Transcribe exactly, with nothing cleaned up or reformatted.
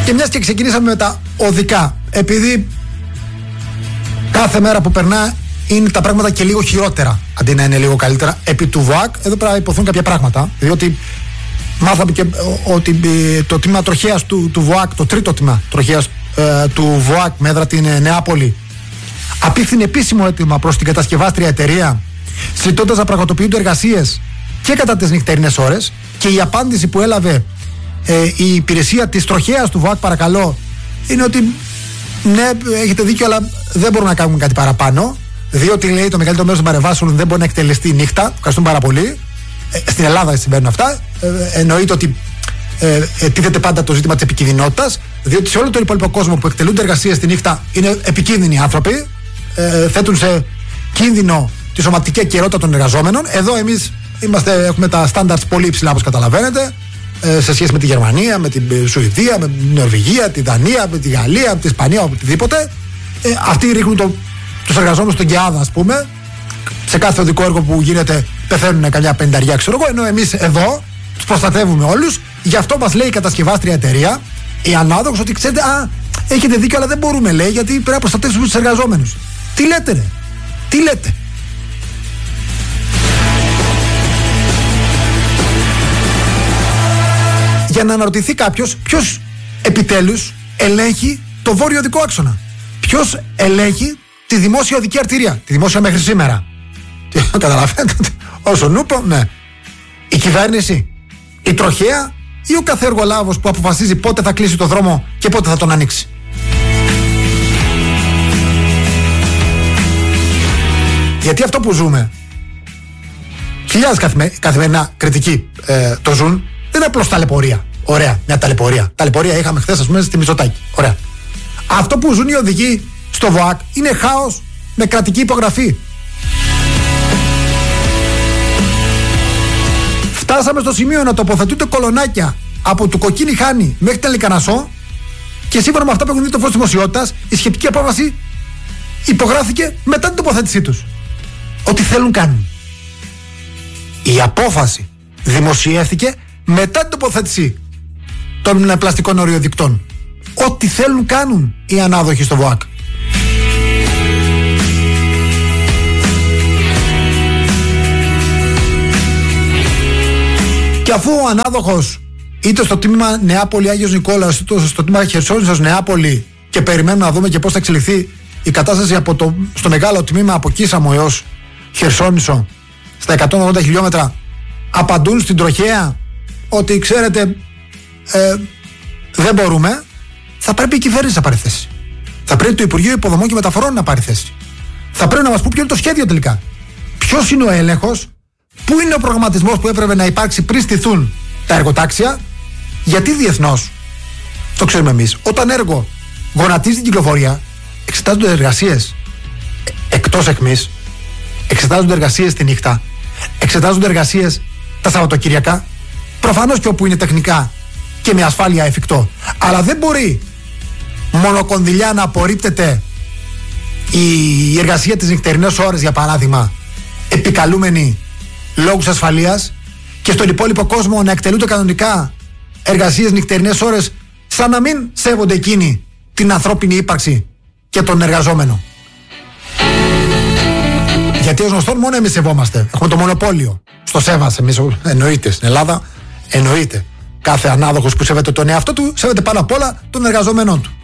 Και μιας και ξεκινήσαμε με τα οδικά, επειδή κάθε μέρα που περνά είναι τα πράγματα και λίγο χειρότερα αντί να είναι λίγο καλύτερα επί του ΒΟΑΚ, εδώ πρέπει να υποθούν κάποια πράγματα, διότι μάθαμε και ότι το τμήμα τροχέας του, του ΒΟΑΚ, το τρίτο τμήμα τροχέας ε, του ΒΟΑΚ με έδρα την Νεάπολη, απίφθηνε επίσημο αίτημα προς την κατασκευάστρια εταιρεία, ζητώντας να πραγματοποιούνται εργασίες και κατά τις νυχτερινές ώρες, και η απάντηση που έλαβε ε, η υπηρεσία της τροχέας του ΒΟΑΚ, παρακαλώ, είναι ότι ναι, έχετε δίκιο, αλλά δεν μπορούμε να κάνουμε κάτι παραπάνω, διότι λέει το μεγαλύτερο μέρος των παρεμβάσεων δεν μπορεί να εκτελεστεί νύχτα. Ευχαριστούμε πάρα πολύ. Ε, στην Ελλάδα συμβαίνουν αυτά. Ε, εννοείται ότι ε, ε, τίθεται πάντα το ζήτημα της επικινδυνότητας, διότι σε όλο τον υπόλοιπο κόσμο που εκτελούνται εργασίες τη νύχτα είναι επικίνδυνοι άνθρωποι, ε, θέτουν σε κίνδυνο τη σωματική ακεραιότητα των εργαζόμενων. Εδώ εμείς είμαστε, έχουμε τα standards πολύ υψηλά, όπως καταλαβαίνετε, ε, σε σχέση με τη Γερμανία, με την Σουηδία, με την Νορβηγία, τη Δανία, με τη Γαλλία, με την Ισπανία, οτιδήποτε. Ε, αυτοί ρίχνουν το, τους εργαζόμενους στον Κεάδα, ας πούμε. Σε κάθε οδικό έργο που γίνεται πεθαίνουν καμιά πενταριά, ξέρω εγώ, ενώ εμείς εδώ τους προστατεύουμε όλους. Γι' αυτό μας λέει η κατασκευάστρια εταιρεία, η ανάδοχος, ότι ξέρετε, α, έχετε δίκιο, αλλά δεν μπορούμε, λέει, γιατί πρέπει να προστατεύσουμε τους εργαζόμενους. Τι λέτε, ρε, τι λέτε. Για να αναρωτηθεί κάποιος, ποιος επιτέλους ελέγχει το βόρειο οδικό άξονα, ποιος ελέγχει τη δημόσια οδική αρτηρία, τη δημόσια μέχρι σήμερα. Καταλαβαίνετε, όσο νούπο, ναι. Η κυβέρνηση, η τροχέα ή ο κάθε εργολάβος που αποφασίζει πότε θα κλείσει το δρόμο και πότε θα τον ανοίξει. Γιατί αυτό που ζούμε, χιλιάδες καθημε, καθημερινά κριτικοί ε, το ζουν, δεν είναι απλώς ταλαιπωρία. Ωραία, μια ταλαιπωρία. Ταλαιπωρία είχαμε χθες, ας πούμε, στη Μητσοτάκη. Ωραία. Αυτό που ζουν οι οδηγοί στο ΒΟΑΚ είναι χάος με κρατική υπογραφή. Φτάσαμε στο σημείο να τοποθετούνται κολονάκια από του Κοκκίνη Χάνη μέχρι την Λικανασσό, και σύμφωνα με αυτά που έχουν δει το φως δημοσιότητας, η σχετική απόφαση υπογράφηκε μετά την τοποθέτησή τους. Ό,τι θέλουν κάνουν. Η απόφαση δημοσιεύθηκε μετά την τοποθέτηση των πλαστικών οριοδικτών. Ό,τι θέλουν κάνουν οι ανάδοχοι στο ΒΟΑΚ. Και αφού ο ανάδοχος είτε στο τμήμα Νεάπολη Άγιος Νικόλαος είτε στο τμήμα Χερσόνησος Νεάπολη, και περιμένουμε να δούμε και πώς θα εξελιχθεί η κατάσταση από το, στο μεγάλο τμήμα από Κίσαμο έως Χερσόνησο στα εκατόν ογδόντα χιλιόμετρα, απαντούν στην τροχέα ότι ξέρετε ε, δεν μπορούμε, θα πρέπει η κυβέρνηση να πάρει θέση. Θα πρέπει το Υπουργείο Υποδομών και Μεταφορών να πάρει θέση. Θα πρέπει να μας πει ποιο είναι το σχέδιο τελικά. Ποιος είναι ο έλεγχος, πού είναι ο προγραμματισμός που έπρεπε να υπάρξει πριν στηθούν τα εργοτάξια, γιατί διεθνώς, το ξέρουμε εμείς, όταν έργο γονατίζει την κυκλοφορία, εξετάζονται εργασίες εκτός αιχμής, εξετάζονται εργασίες τη νύχτα, εξετάζονται εργασίες τα Σαββατοκυριακά, προφανώς και όπου είναι τεχνικά και με ασφάλεια εφικτό. Αλλά δεν μπορεί μονοκονδυλιά να απορρίπτεται η εργασία της νυχτερινές ώρες, για παράδειγμα, επικαλούμενη λόγους ασφαλείας, και στον υπόλοιπο κόσμο να εκτελούνται κανονικά εργασίες νυχτερινές ώρες, σαν να μην σέβονται εκείνοι την ανθρώπινη ύπαρξη και τον εργαζόμενο. Γιατί ως γνωστόν μόνο εμείς σεβόμαστε. Έχουμε το μονοπόλιο στο σέβας εμείς, εννοείται στην Ελλάδα, εννοείται. Κάθε ανάδοχος που σέβεται τον εαυτό του, σέβεται πάνω απ' όλα τον εργαζόμενό του.